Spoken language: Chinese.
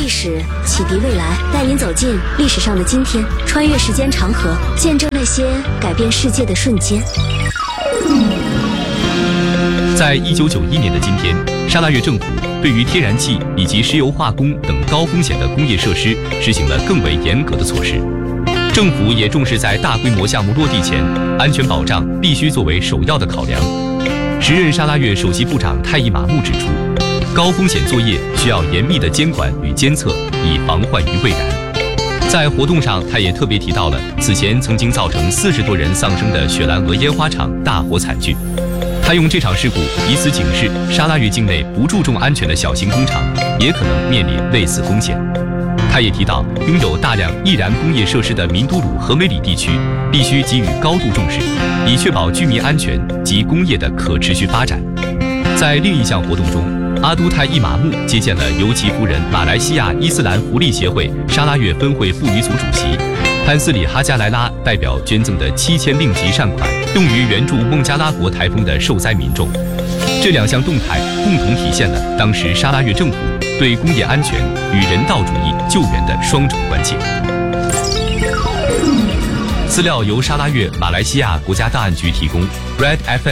历史，启迪未来，带您走进历史上的今天，穿越时间长河，见证那些改变世界的瞬间。 在1991年的今天，沙拉越政府对于天然气以及石油化工等高风险的工业设施实行了更为严格的措施。政府也重视在大规模项目落地前，安全保障必须作为首要的考量。时任沙拉越首席部长泰伊马木指出，高风险作业需要严密的监管与监测，以防患于未然。在活动上，他也特别提到了此前曾经造成40多人丧生的雪兰莪烟花厂大火惨剧。他用这场事故以此警示沙拉越境内不注重安全的小型工厂也可能面临类似风险。他也提到，拥有大量易燃工业设施的民都鲁和梅里地区必须给予高度重视，以确保居民安全及工业的可持续发展。在另一项活动中，阿都泰伊马木接见了由其夫人马来西亚伊斯兰福利协会沙拉越分会妇女组主席潘斯里哈加莱拉代表捐赠的7000令吉善款，用于援助孟加拉国台风的受灾民众。这两项动态共同体现了当时沙拉越政府对工业安全与人道主义救援的双重关切。资料由沙拉越马来西亚国家档案局提供 ，Red FM